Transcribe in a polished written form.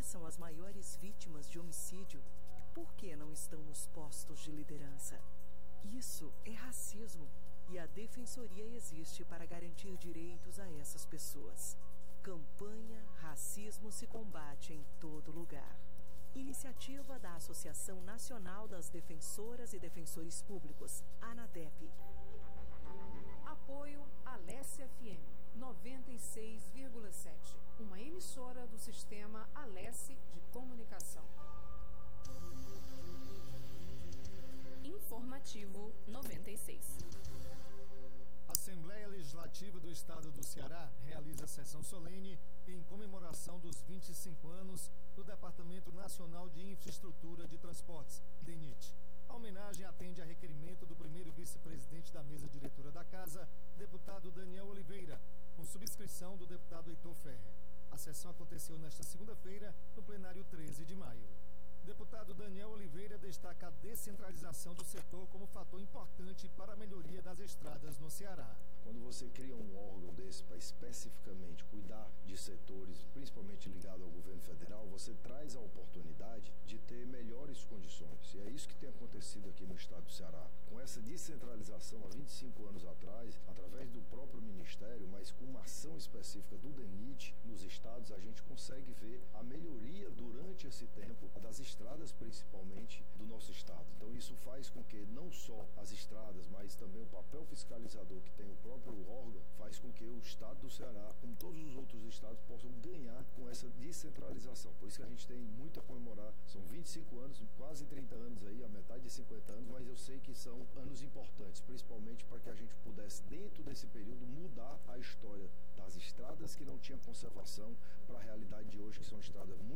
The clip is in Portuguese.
são as maiores vítimas de homicídio, por que não estão nos postos de liderança? Isso é racismo e a Defensoria existe para garantir direitos a essas pessoas. Campanha Racismo se combate em todo lugar. Iniciativa da Associação Nacional das Defensoras e Defensores Públicos, ANADEP. Apoio Alesse FM 96,7, uma emissora do Sistema Alesse de Comunicação. Informativo 96. A Assembleia Legislativa do Estado do Ceará realiza sessão solene em comemoração dos 25 anos do Departamento Nacional de Infraestrutura de Transportes, DENIT. A homenagem atende a requerimento do primeiro vice-presidente da mesa diretora da Casa, deputado Daniel Oliveira, com subscrição do deputado Heitor Ferrer. A sessão aconteceu nesta segunda-feira, no plenário 13 de maio. O deputado Daniel Oliveira destaca a descentralização do setor como fator importante para a melhoria das estradas no Ceará. Quando você cria um órgão desse para especificamente cuidar de setores, principalmente ligado ao governo federal, você traz a oportunidade de ter melhores condições. E é isso que tem acontecido aqui no estado do Ceará. Com essa descentralização há 25 anos atrás, através do próprio Ministério, mas com uma ação específica do DENIT nos estados, a gente consegue ver a melhoria durante esse tempo das estradas, principalmente do nosso estado. Então isso faz com que não só as estradas, mas também o papel fiscalizador que tem o próprio órgão, faz com que o estado do Ceará, como todos os outros estados, possam ganhar com essa descentralização. Por isso que a gente tem muito a comemorar. São 25 anos, quase 30 anos aí, a metade de 50 anos, mas eu sei que são anos importantes, principalmente para que a gente pudesse, dentro desse período, mudar a história das estradas que não tinham conservação para a realidade de hoje, que são estradas muito